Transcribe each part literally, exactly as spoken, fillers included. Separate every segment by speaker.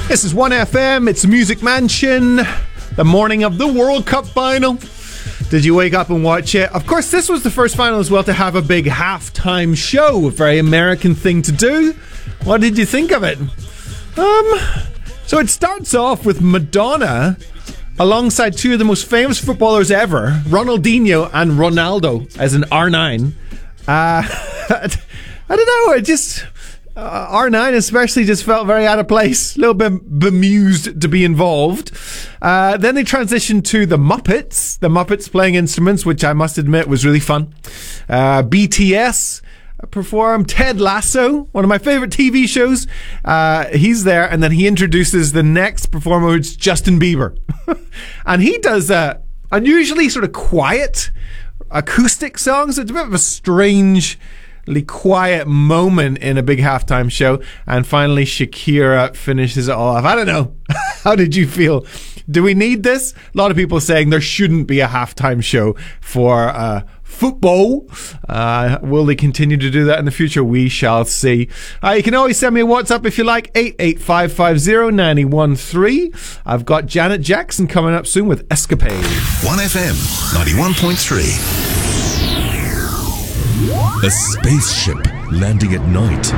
Speaker 1: This is one F M, it's Music Mansion, the morning of the World Cup final. Did you wake up and watch it? Of course, this was the first final as well to have a big halftime show, a very American thing to do. What did you think of it? Um, so it starts off with Madonna alongside two of the most famous footballers ever, Ronaldinho and Ronaldo, as an R nine. Uh, I don't know, it just... Uh, R nine especially just felt very out of place, a little bit bemused to be involved. Uh, then they transitioned to the Muppets, the Muppets playing instruments, which I must admit was really fun. Uh, B T S performed. Ted Lasso, one of my favorite T V shows. Uh, he's there, and then he introduces the next performer, which is Justin Bieber. And he does uh, unusually sort of quiet acoustic songs. It's a bit of a strange... quiet moment in a big halftime show, and finally Shakira finishes it all off. I don't know. How did you feel? Do we need this? A lot of people saying there shouldn't be a halftime show for uh, football. Uh, will they continue to do that in the future? We shall see. Uh, you can always send me a WhatsApp if you like, eight eight five five zero nine one three. I've got Janet Jackson coming up soon with Escapade.
Speaker 2: one F M ninety-one point three.
Speaker 3: A spaceship landing at night.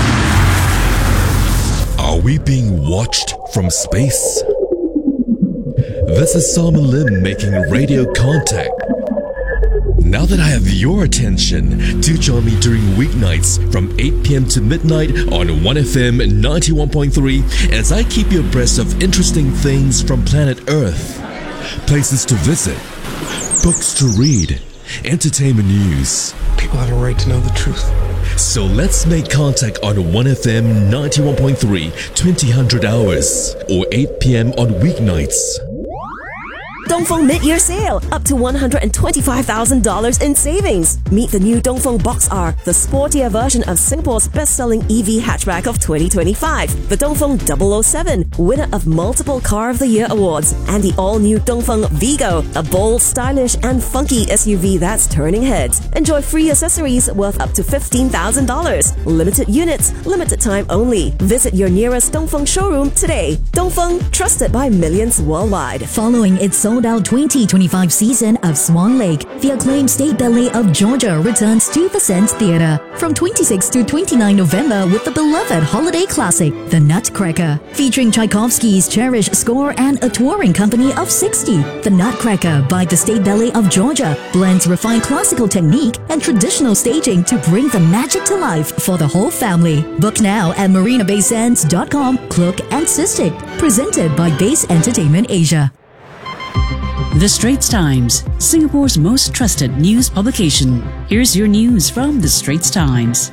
Speaker 3: Are we being watched from space? This is Simon Lim making radio contact. Now that I have your attention, do join me during weeknights from eight p.m. to midnight on one F M ninety-one point three as I keep you abreast of interesting things from planet Earth. Places to visit, books to read, entertainment news.
Speaker 4: People have a right to know the truth.
Speaker 3: So let's make contact on one F M ninety-one point three, twenty hundred hours, or eight p.m. on weeknights.
Speaker 5: Dongfeng Mid-Year Sale, up to one hundred twenty-five thousand dollars in savings. Meet the new Dongfeng Box R, the sportier version of Singapore's best-selling E V hatchback of twenty twenty-five. The Dongfeng double oh seven, winner of multiple Car of the Year awards. And the all-new Dongfeng Vigo, a bold, stylish and funky S U V that's turning heads. Enjoy free accessories worth up to fifteen thousand dollars. Limited units, limited time only. Visit your nearest Dongfeng showroom today. Dongfeng, trusted by millions worldwide.
Speaker 6: Following its sold out twenty twenty-five season of Swan Lake, the acclaimed State Ballet of Georgia returns to the Sands Theatre from twenty-sixth to twenty-ninth November with the beloved holiday classic, The Nutcracker, featuring Tchaikovsky's cherished score and a touring company of sixty. The Nutcracker by the State Ballet of Georgia blends refined classical technique and traditional staging to bring the magic to life for the whole family. Book now at marina bay sands dot com. Cloak and Cystic, presented by Base Entertainment Asia.
Speaker 7: The Straits Times, Singapore's most trusted news publication. Here's your news from The Straits Times.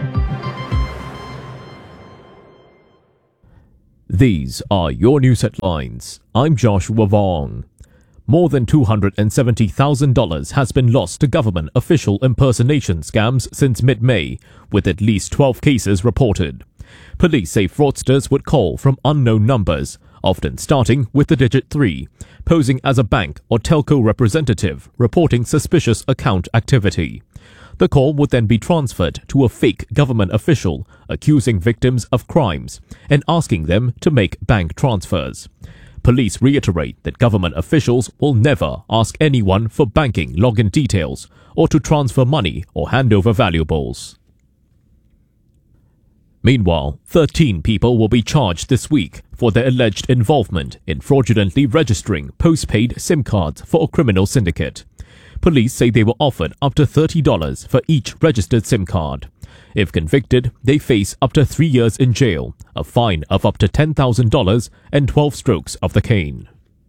Speaker 8: These are your news headlines. I'm Joshua Vong. More than two hundred seventy thousand dollars has been lost to government official impersonation scams since mid-May, with at least twelve cases reported. Police say fraudsters would call from unknown numbers, often starting with the digit three, posing as a bank or telco representative reporting suspicious account activity. The call would then be transferred to a fake government official accusing victims of crimes and asking them to make bank transfers. Police reiterate that government officials will never ask anyone for banking login details or to transfer money or hand over valuables. Meanwhile, thirteen people will be charged this week for their alleged involvement in fraudulently registering postpaid SIM cards for a criminal syndicate. Police say they were offered up to thirty dollars for each registered SIM card. If convicted, they face up to three years in jail, a fine of up to ten thousand dollars and twelve strokes of the cane.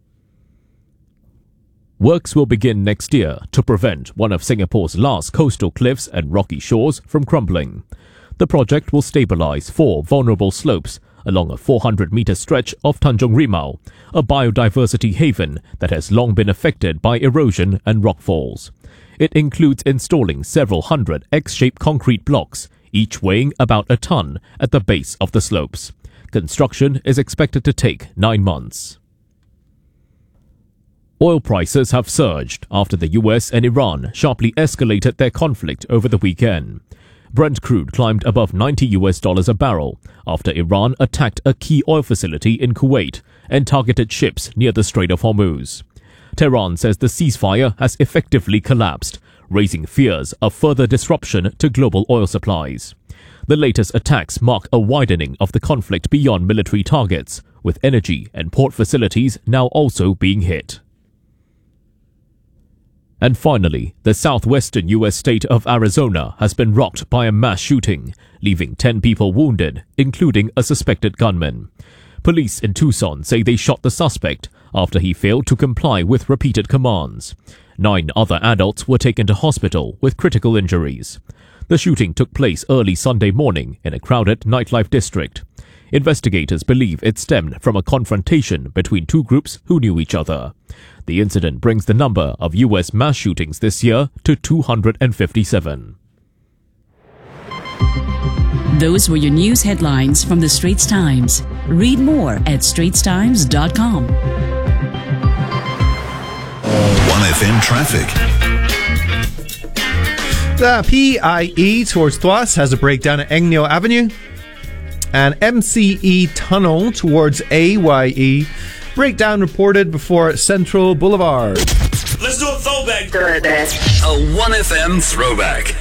Speaker 8: Works will begin next year to prevent one of Singapore's last coastal cliffs and rocky shores from crumbling. The project will stabilize four vulnerable slopes along a four hundred meter stretch of Tanjung Rimau, a biodiversity haven that has long been affected by erosion and rockfalls. It includes installing several hundred X-shaped concrete blocks, each weighing about a ton at the base of the slopes. Construction is expected to take nine months. Oil prices have surged after the U S and Iran sharply escalated their conflict over the weekend. Brent crude climbed above ninety U S dollars a barrel after Iran attacked a key oil facility in Kuwait and targeted ships near the Strait of Hormuz. Tehran says the ceasefire has effectively collapsed, raising fears of further disruption to global oil supplies. The latest attacks mark a widening of the conflict beyond military targets, with energy and port facilities now also being hit. And finally, the southwestern U S state of Arizona has been rocked by a mass shooting, leaving ten people wounded, including a suspected gunman. Police in Tucson say they shot the suspect after he failed to comply with repeated commands. Nine other adults were taken to hospital with critical injuries. The shooting took place early Sunday morning in a crowded nightlife district. Investigators believe it stemmed from a confrontation between two groups who knew each other. The incident brings the number of U S mass shootings this year to two hundred fifty-seven.
Speaker 7: Those were your news headlines from the Straits Times. Read more at straits times dot com.
Speaker 2: one F M traffic.
Speaker 1: The P I E towards Thwas has a breakdown at Engneo Avenue. And M C E Tunnel towards A Y E. Breakdown reported before Central Boulevard.
Speaker 9: Let's do a throwback.
Speaker 2: A one F M throwback.